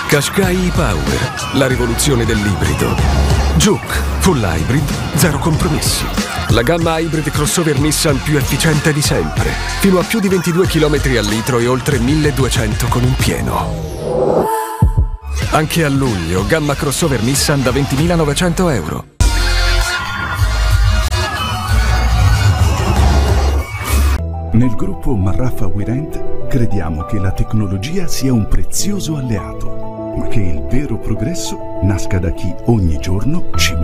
Qashqai e-Power, la rivoluzione dell'ibrido. Juke, full hybrid, zero compromessi. La gamma hybrid crossover Nissan più efficiente di sempre. Fino a più di 22 km al litro e oltre 1200 con un pieno. Anche a luglio, gamma crossover Nissan da 20.900 euro. Nel gruppo Marraffa WeRent crediamo che la tecnologia sia un prezioso alleato, ma che il vero progresso nasca da chi ogni giorno ci